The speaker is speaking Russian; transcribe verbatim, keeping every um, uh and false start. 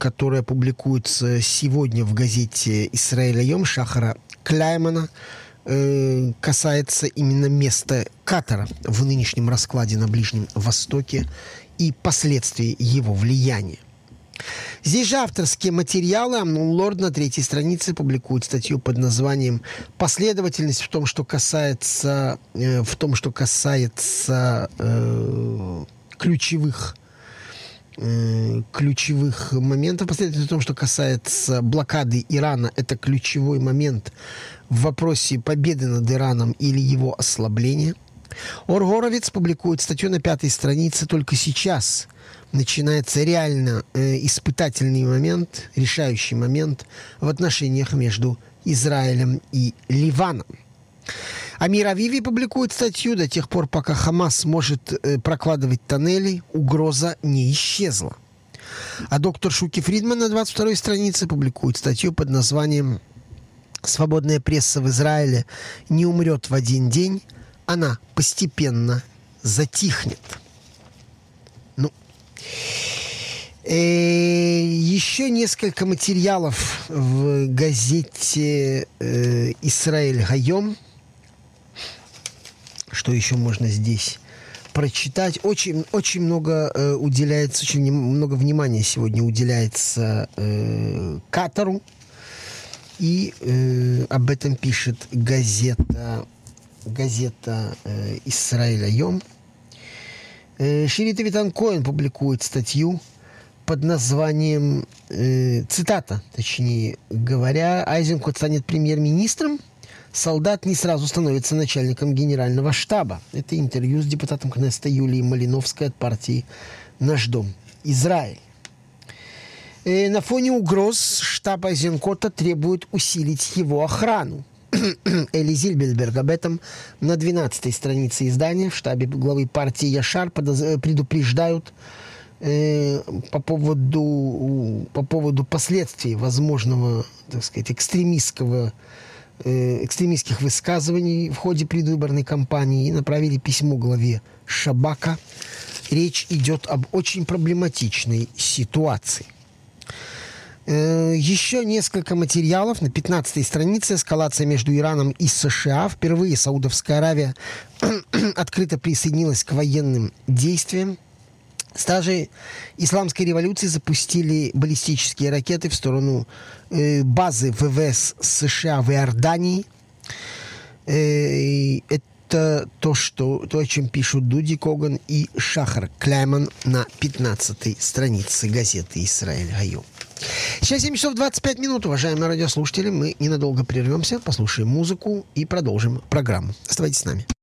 которая публикуется сегодня в газете «Исраэль Айом» Шахара Кляймана, э, касается именно места Катара в нынешнем раскладе на Ближнем Востоке и последствий его влияния. Здесь же авторские материалы. Амнон Лорд на третьей странице публикует статью под названием «Последовательность в том, что касается, э, в том, что касается э, ключевых, э, ключевых моментов. Последовательность в том, что касается блокады Ирана. Это ключевой момент в вопросе победы над Ираном или его ослабления». Ор Горовиц публикует статью на пятой странице. Только сейчас начинается реально э, испытательный момент, решающий момент в отношениях между Израилем и Ливаном. Амир Авиви публикует статью: до тех пор, пока Хамас может э, прокладывать тоннели, угроза не исчезла. А доктор Шуки Фридман на двадцать второй странице публикует статью под названием «Свободная пресса в Израиле не умрет в один день, она постепенно затихнет». Ну, э, еще несколько материалов в газете э, «Исраэль Хайом». Что еще можно здесь прочитать? Очень, очень много э, уделяется, очень много внимания сегодня уделяется э, Катару. И э, об этом пишет газета, газета э, «Исраэль Айом». Э, Шири Тавитан Коэн публикует статью под названием, э, цитата, точнее говоря: «Айзенкот станет премьер-министром, солдат не сразу становится начальником генерального штаба». Это интервью с депутатом Кнессета Юлией Малиновской от партии «Наш дом Израиль». Э, на фоне угроз штаб Айзенкота требует усилить его охрану. Эли Зильберберг об этом на двенадцатой странице издания. В штабе главы партии Яшар предупреждают э, по, поводу, по поводу последствий возможного, так сказать, экстремистского, э, экстремистских высказываний в ходе предвыборной кампании и направили письмо главе Шабака. Речь идет об очень проблематичной ситуации. Еще несколько материалов. На пятнадцатой странице эскалация между Ираном и США. Впервые Саудовская Аравия открыто присоединилась к военным действиям. Стражи исламской революции запустили баллистические ракеты в сторону э, базы ВВС США в Иордании. Э, это то, что, то, о чем пишут Дуди Коган и Шахар Кляйман на пятнадцатой странице газеты «Исраэль Хайом». Сейчас семь часов двадцать пять минут, уважаемые радиослушатели. Мы ненадолго прервемся, послушаем музыку и продолжим программу. Оставайтесь с нами.